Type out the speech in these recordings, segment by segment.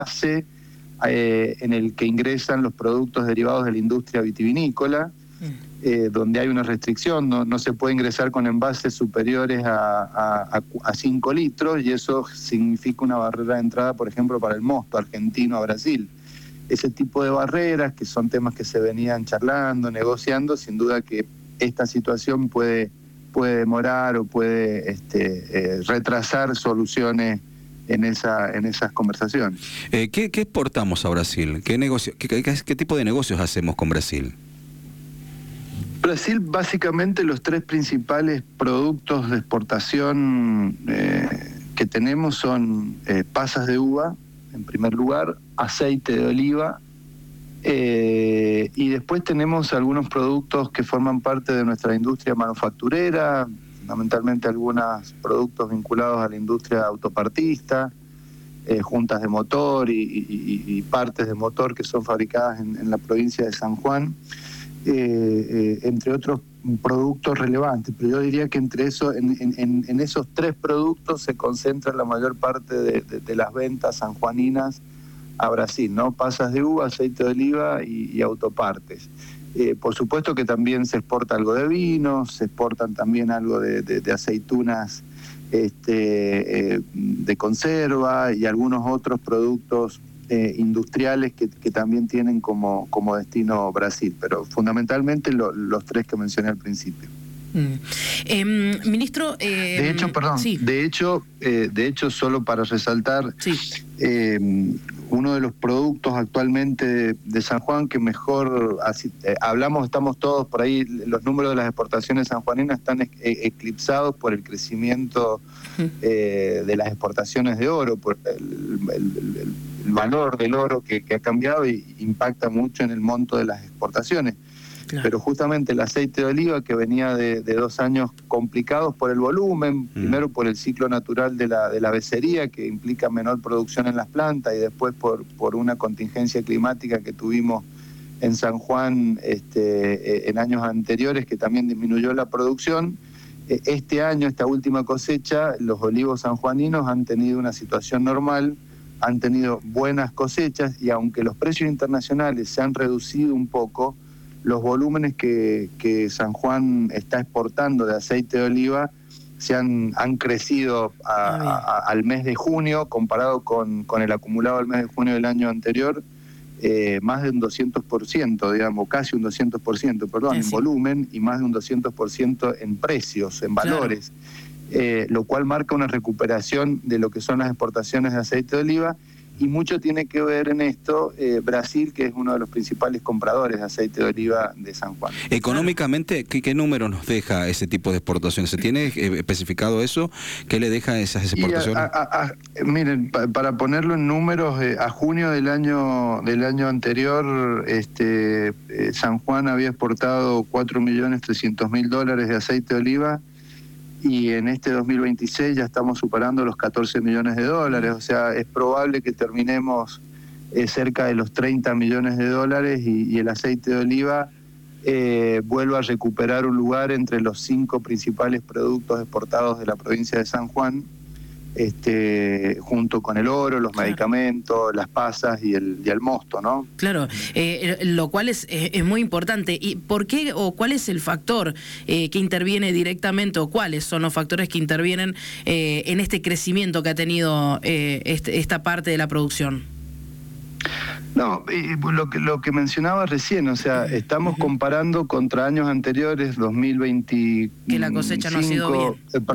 envase en el que ingresan los productos derivados de la industria vitivinícola, donde hay una restricción, no se puede ingresar con envases superiores a 5 litros, y eso significa una barrera de entrada, por ejemplo, para el mosto argentino a Brasil. Ese tipo de barreras, que son temas que se venían charlando, negociando, sin duda que esta situación puede demorar o puede retrasar soluciones en esas conversaciones. ¿Qué exportamos a Brasil? ¿Qué tipo de negocios hacemos con Brasil? Brasil, básicamente, los 3 principales productos de exportación que tenemos son pasas de uva, en primer lugar, aceite de oliva, y después tenemos algunos productos que forman parte de nuestra industria manufacturera, fundamentalmente algunos productos vinculados a la industria autopartista, juntas de motor y partes de motor que son fabricadas en la provincia de San Juan, entre otros productos relevantes. Pero yo diría que entre eso, en esos 3 productos se concentra la mayor parte de las ventas sanjuaninas a Brasil, ¿no? Pasas de uva, aceite de oliva y autopartes. Por supuesto que también se exporta algo de vino, se exportan también algo de aceitunas de conserva y algunos otros productos industriales que también tienen como destino Brasil, pero fundamentalmente los 3 que mencioné al principio. Ministro, de hecho, perdón, sí. de hecho, solo para resaltar, sí. Uno de los productos actualmente de San Juan que mejor estamos todos por ahí, los números de las exportaciones sanjuaninas están eclipsados por el crecimiento de las exportaciones de oro, por el valor del oro que ha cambiado y impacta mucho en el monto de las exportaciones. Claro. Pero justamente el aceite de oliva, que venía de 2 años complicados por el volumen, primero por el ciclo natural de la becería, que implica menor producción en las plantas, y después por una contingencia climática que tuvimos en San Juan en años anteriores, que también disminuyó la producción. Este año, esta última cosecha, los olivos sanjuaninos han tenido una situación normal, han tenido buenas cosechas, y aunque los precios internacionales se han reducido un poco, los volúmenes que San Juan está exportando de aceite de oliva han crecido al mes de junio, comparado con el acumulado del mes de junio del año anterior, más de un 200%, digamos, casi un 200%, perdón, en volumen, y más de un 200% en precios, en valores, lo cual marca una recuperación de lo que son las exportaciones de aceite de oliva. Y mucho tiene que ver en esto Brasil, que es uno de los principales compradores de aceite de oliva de San Juan. Económicamente, ¿qué número nos deja ese tipo de exportaciones? ¿Se tiene especificado eso? ¿Qué le deja esas exportaciones? Miren, para ponerlo en números, a junio del año anterior, San Juan había exportado $4.300.000 de aceite de oliva, y en este 2026 ya estamos superando los $14 millones. O sea, es probable que terminemos cerca de los $30 millones, y el aceite de oliva vuelva a recuperar un lugar entre los 5 principales productos exportados de la provincia de San Juan, junto con el oro, los medicamentos, las pasas y el mosto, ¿no? Claro, lo cual es muy importante. ¿Y por qué o cuál es el factor que interviene directamente, o cuáles son los factores que intervienen en este crecimiento que ha tenido esta parte de la producción? No, lo que mencionaba recién, o sea, estamos comparando contra años anteriores, 2025... Que la cosecha no ha sido bien.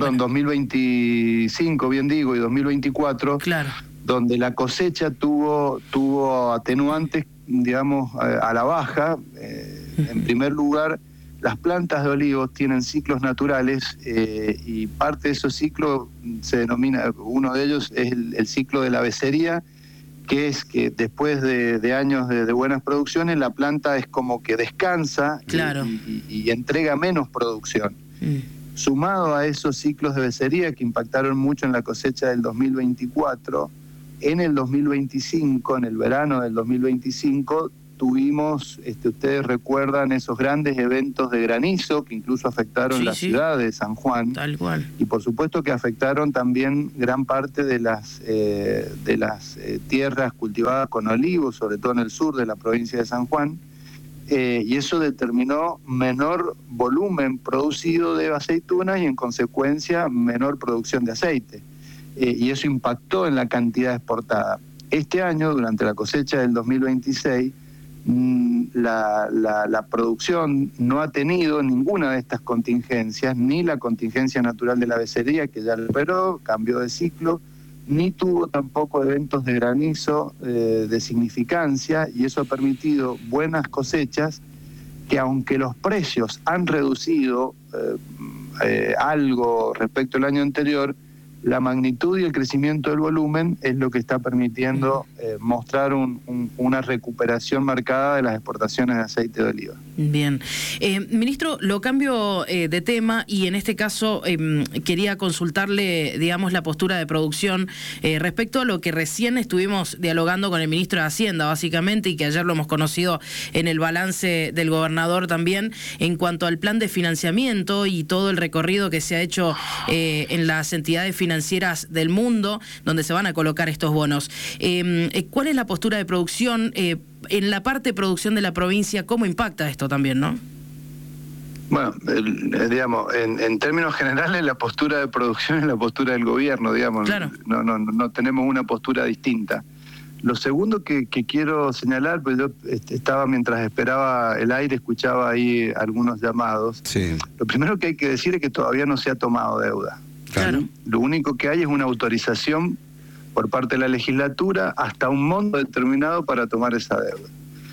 2025, bien digo, y 2024, claro, donde la cosecha tuvo atenuantes, digamos, a la baja. En primer lugar, las plantas de olivos tienen ciclos naturales, y parte de esos ciclos se denomina, uno de ellos es el ciclo de la becería, que es que después de años de buenas producciones, la planta es como que descansa, claro, y entrega menos producción. Sumado a esos ciclos de becería que impactaron mucho en la cosecha del 2024, en el 2025, en el verano del 2025, tuvimos, ustedes recuerdan esos grandes eventos de granizo que incluso afectaron la ciudad de San Juan. Tal cual. Y por supuesto que afectaron también gran parte de las tierras cultivadas con olivos, sobre todo en el sur de la provincia de San Juan. Y eso determinó menor volumen producido de aceitunas y en consecuencia menor producción de aceite. Y eso impactó en la cantidad exportada. Este año, durante la cosecha del 2026, la producción no ha tenido ninguna de estas contingencias, ni la contingencia natural de la becerría, que ya lo superó, cambió de ciclo, ni tuvo tampoco eventos de granizo de significancia, y eso ha permitido buenas cosechas que, aunque los precios han reducido algo respecto al año anterior, la magnitud y el crecimiento del volumen es lo que está permitiendo mostrar una recuperación marcada de las exportaciones de aceite de oliva. Bien. Ministro, lo cambio de tema y en este caso quería consultarle, digamos, la postura de producción respecto a lo que recién estuvimos dialogando con el ministro de Hacienda, básicamente, y que ayer lo hemos conocido en el balance del gobernador también, en cuanto al plan de financiamiento y todo el recorrido que se ha hecho en las entidades financieras del mundo, donde se van a colocar estos bonos. ¿Cuál es la postura de producción en la parte de producción de la provincia? ¿Cómo impacta esto también, no? Bueno, digamos, en términos generales, la postura de producción es la postura del gobierno, digamos. Claro. No tenemos una postura distinta. Lo segundo que quiero señalar, pues yo estaba, mientras esperaba el aire, escuchaba ahí algunos llamados. Sí. Lo primero que hay que decir es que todavía no se ha tomado deuda. Claro. Lo único que hay es una autorización por parte de la legislatura hasta un monto determinado para tomar esa deuda.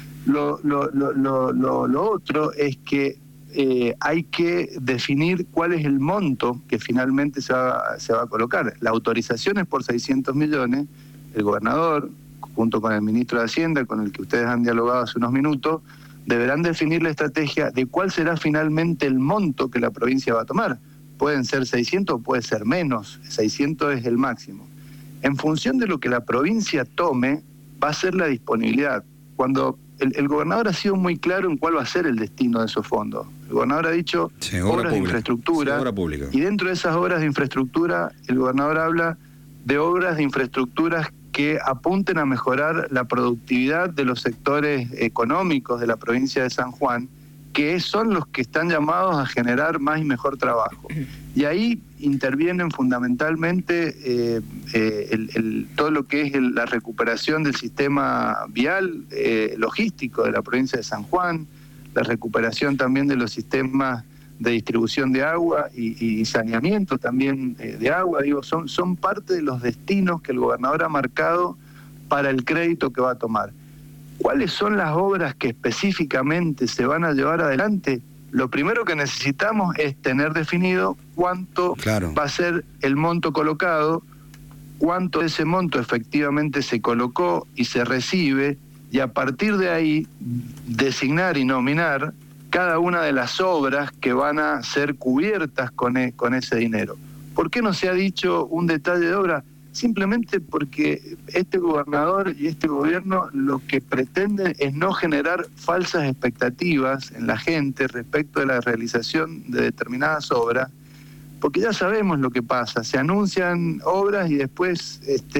Lo otro es que hay que definir cuál es el monto que finalmente se va a colocar. La autorización es por 600 millones. El gobernador, junto con el ministro de Hacienda, con el que ustedes han dialogado hace unos minutos, deberán definir la estrategia de cuál será finalmente el monto que la provincia va a tomar. Pueden ser 600 o puede ser menos, 600 es el máximo. En función de lo que la provincia tome, va a ser la disponibilidad. Cuando el gobernador ha sido muy claro en cuál va a ser el destino de esos fondos. El gobernador ha dicho obras de infraestructura, obra pública. Y dentro de esas obras de infraestructura, el gobernador habla de obras de infraestructuras que apunten a mejorar la productividad de los sectores económicos de la provincia de San Juan, que son los que están llamados a generar más y mejor trabajo. Y ahí intervienen fundamentalmente todo lo que es la recuperación del sistema vial, logístico de la provincia de San Juan, la recuperación también de los sistemas de distribución de agua y saneamiento también de agua. Digo, son parte de los destinos que el gobernador ha marcado para el crédito que va a tomar. ¿Cuáles son las obras que específicamente se van a llevar adelante? Lo primero que necesitamos es tener definido cuánto va a ser el monto colocado, cuánto de ese monto efectivamente se colocó y se recibe, y a partir de ahí designar y nominar cada una de las obras que van a ser cubiertas con ese dinero. ¿Por qué no se ha dicho un detalle de obra? Simplemente porque este gobernador y este gobierno lo que pretende es no generar falsas expectativas en la gente respecto de la realización de determinadas obras, porque ya sabemos lo que pasa, se anuncian obras y después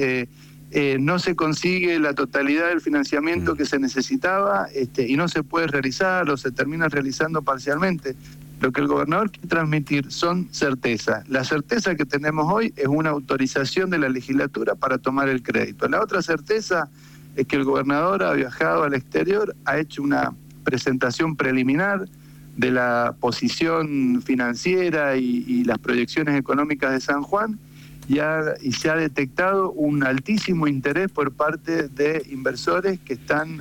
no se consigue la totalidad del financiamiento que se necesitaba y no se puede realizar o se termina realizando parcialmente. Lo que el gobernador quiere transmitir son certezas. La certeza que tenemos hoy es una autorización de la legislatura para tomar el crédito. La otra certeza es que el gobernador ha viajado al exterior, ha hecho una presentación preliminar de la posición financiera y las proyecciones económicas de San Juan, y se ha detectado un altísimo interés por parte de inversores que están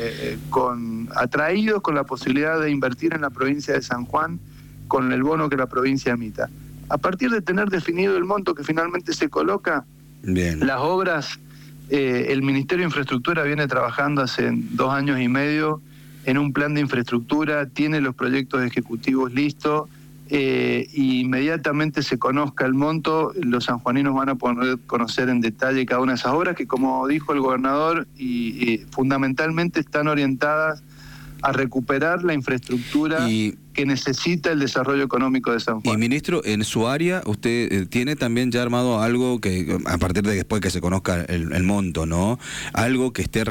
atraídos con la posibilidad de invertir en la provincia de San Juan con el bono que la provincia emita. A partir de tener definido el monto que finalmente se coloca, las obras, el Ministerio de Infraestructura viene trabajando hace 2 años y medio en un plan de infraestructura, tiene los proyectos ejecutivos listos, y inmediatamente se conozca el monto, los sanjuaninos van a poder conocer en detalle cada una de esas obras que, como dijo el gobernador, fundamentalmente están orientadas a recuperar la infraestructura que necesita el desarrollo económico de San Juan. Y ministro, en su área usted tiene también ya armado algo que, a partir de después que se conozca el monto, ¿no? Algo que esté